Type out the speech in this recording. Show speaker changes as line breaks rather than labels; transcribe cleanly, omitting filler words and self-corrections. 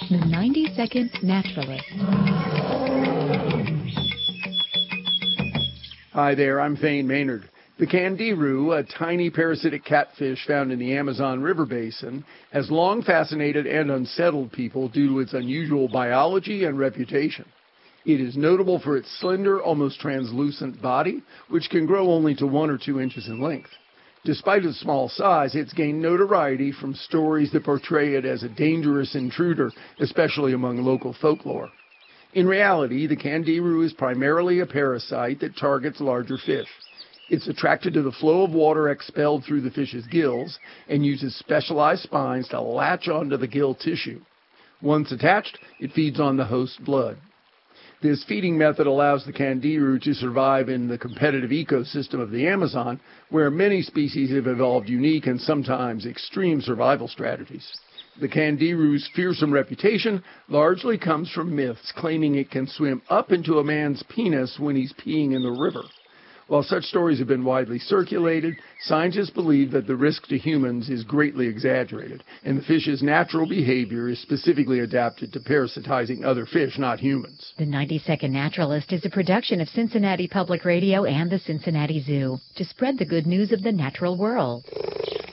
The 90-Second Naturalist.
Hi there, I'm Thane Maynard. The candiru, a tiny parasitic catfish found in the Amazon River basin, has long fascinated and unsettled people due to its unusual biology and reputation. It is notable for its slender, almost translucent body, which can grow only to 1 or 2 inches in length. Despite its small size, it's gained notoriety from stories that portray it as a dangerous intruder, especially among local folklore. In reality, the candiru is primarily a parasite that targets larger fish. It's attracted to the flow of water expelled through the fish's gills and uses specialized spines to latch onto the gill tissue. Once attached, it feeds on the host's blood. This feeding method allows the candiru to survive in the competitive ecosystem of the Amazon, where many species have evolved unique and sometimes extreme survival strategies. The candiru's fearsome reputation largely comes from myths claiming it can swim up into a man's penis when he's peeing in the river. While such stories have been widely circulated, scientists believe that the risk to humans is greatly exaggerated, and the fish's natural behavior is specifically adapted to parasitizing other fish, not humans.
The 90-Second Naturalist is a production of Cincinnati Public Radio and the Cincinnati Zoo to spread the good news of the natural world.